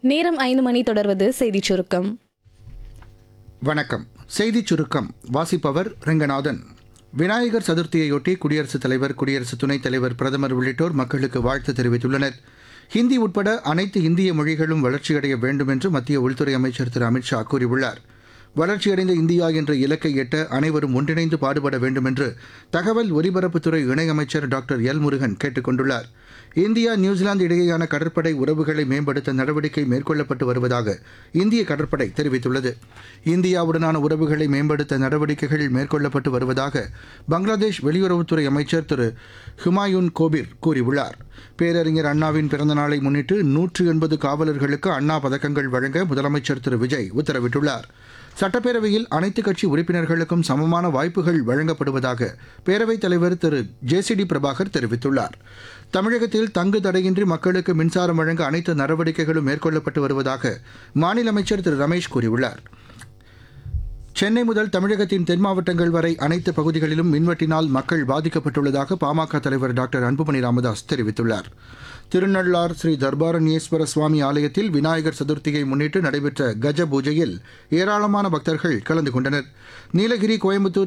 நேரம் 5 மணி. தொடர்வது செய்திச் சுருக்கம். வணக்கம். செய்திச் சுருக்கம் வாசிப்பவர் ரெங்கநாதன். விநாயகர் சதுர்த்தியையொட்டி குடியரசுத் தலைவர், குடியரசு துணைத் தலைவர், பிரதமர் உள்ளிட்டோர் மக்களுக்கு வாழ்த்து தெரிவித்துள்ளனர். ஹிந்தி உட்பட அனைத்து இந்திய மொழிகளும் வளர்ச்சியடைய வேண்டும் என்று மத்திய உள்துறை அமைச்சர் திரு அமித்ஷா கூறியுள்ளார். வளர்ச்சியடைந்த இந்தியா என்ற இலக்கை எட்ட அனைவரும் ஒன்றிணைந்து பாடுபட வேண்டும் என்று தகவல் ஒலிபரப்புத்துறை இணையமைச்சர் டாக்டர் எல் முருகன் கேட்டுக் கொண்டுள்ளார். இந்தியா நியூசிலாந்து இடையேயான கடற்படை உறவுகளை மேம்படுத்த நடவடிக்கை மேற்கொள்ளப்பட்டு வருவதாக இந்திய கடற்படை தெரிவித்துள்ளது. இந்தியாவுடனான உறவுகளை மேம்படுத்த நடவடிக்கைகள் மேற்கொள்ளப்பட்டு வருவதாக பங்களாதேஷ் வெளியுறவுத்துறை அமைச்சர் திரு ஹுமாயூன் கோபிர் கூறியுள்ளார். பேரறிஞர் அண்ணாவின் பிறந்தநாளை முன்னிட்டு 180 காவலர்களுக்கு அண்ணா பதக்கங்கள் வழங்க முதலமைச்சர் திரு விஜய் உத்தரவிட்டுள்ளார். சட்டப்பேரவையில் அனைத்துக் கட்சி உறுப்பினர்களுக்கும் சமமான வாய்ப்புகள் வழங்கப்படுவதாக பேரவைத் தலைவர் திரு ஜே.சி.டி. பிரபாகர் தெரிவித்துள்ளார். தமிழகத்தில் தங்கு தடையின்றி மக்களுக்கு மின்சாரம் வழங்க அனைத்து நடவடிக்கைகளும் மேற்கொள்ளப்பட்டு வருவதாக மாநில அமைச்சர் திரு ரமேஷ் கூறியுள்ளார். சென்னை முதல் தமிழகத்தின் தென் மாவட்டங்கள் வரை அனைத்து பகுதிகளிலும் மின்வெட்டினால் மக்கள் பாதிக்கப்பட்டுள்ளதாக பாமக தலைவர் டாக்டர் அன்புமணி ராமதாஸ் தெரிவித்துள்ளார். திருநள்ளார் ஸ்ரீ தர்பாரண்யேஸ்வர சுவாமி ஆலயத்தில் விநாயகர் சதுர்த்தியை முன்னிட்டு நடைபெற்ற கஜ பூஜையில் ஏராளமான பக்தர்கள் கலந்து கொண்டனர். நீலகிரி, கோயம்புத்தூர்,